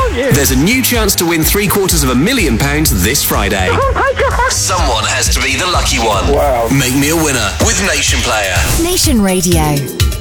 aren't you? There's a new chance to win £750,000 this Friday. Oh my God. Someone has to be the lucky one. Wow. Make me a winner with Nation Player. Nation Radio.